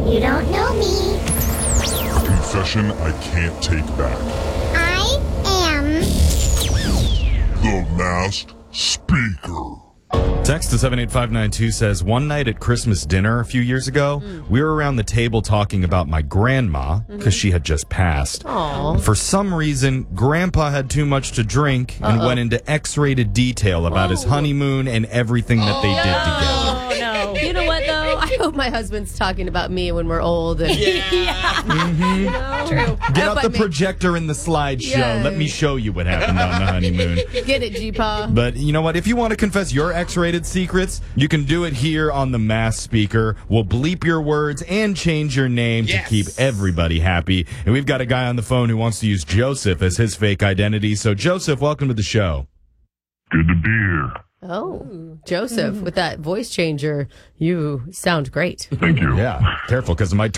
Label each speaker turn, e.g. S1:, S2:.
S1: You don't know me.
S2: Confession I can't take back.
S1: I am
S2: The Masked Speaker.
S3: Text to 78592 says, one night at Christmas dinner a few years ago, we were around the table talking about my grandma because she had just passed.
S4: Aww.
S3: For some reason, Grandpa had too much to drink and went into X-rated detail about his honeymoon and everything that they did together.
S4: Oh, no. You know what, though? I hope my husband's talking about me when we're old. And
S5: Yeah.
S4: You know? True.
S3: Get out the projector in the slideshow.
S4: Yeah.
S3: Let me show you what happened on the honeymoon.
S4: Get it, G-Pa.
S3: But you know what? If you want to confess your X-rated secrets, you can do it here on the Masked Speaker. We'll bleep your words and change your name to keep everybody happy. And we've got a guy on the phone who wants to use Joseph as his fake identity. So, Joseph, welcome to the show.
S2: Good to be here.
S4: Oh, Joseph, with that voice changer, you sound great.
S2: Thank you.
S3: Yeah, careful, because it might